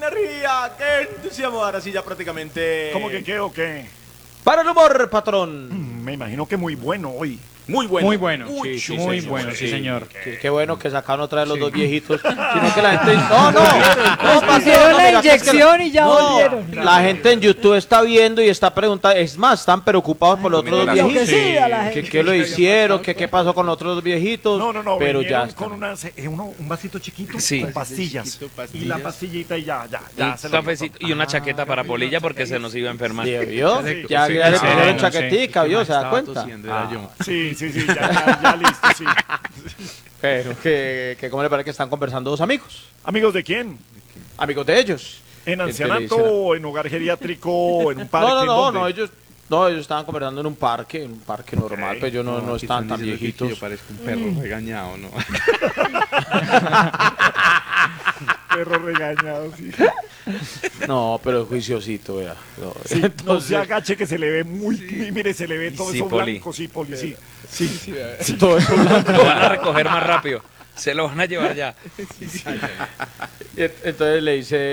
energía, qué entusiasmo. Ahora sí, ya prácticamente. ¿Cómo que qué o qué? Para el humor, patrón. Me imagino que muy bueno hoy. Muy bueno. Muy bueno, Uy, sí, muy señor, bueno, sí, señor. Qué bueno que sacaron otra vez los dos viejitos. Sino que la gente. No, Pusieron la mira, que es que inyección y ya no, volvieron. La gente en YouTube está viendo y está preguntando. Es más, están preocupados por los otros dos Lo que viejitos. sí a la gente. ¿Qué lo hicieron? ¿Qué pasó con los otros dos viejitos? No, Pero vinieron ya está. con un vasito chiquito Sí. con pastillas. Y la pastillita y ya se lo Cafecito y una chaqueta para Polilla porque se nos iba a enfermar. ¿Vio? Sí, Ya sí, le sí, pusieron sí, chaquetica, sí. ¿vio? ¿Se da cuenta? Sí, ya listo, sí. Pero que ¿cómo le parece que están conversando dos amigos? ¿Amigos de quién? Amigos de ellos. ¿En En ancianato televisión. o en hogar geriátrico, en un parque? ¿en No, dónde? ellos estaban conversando en un parque normal, pero ellos no están tan viejitos. Yo parezco un perro regañado, ¿no? Perro regañado, sí. No, pero es juiciosito, vea. No, Sí, no entonces, se agache que se le ve muy... Mire, se le ve todo Sí, eso Poli. blanco, sí, Poli, sí. todo eso blanco. Lo van a recoger más rápido. Se lo van a llevar ya. Y entonces le dice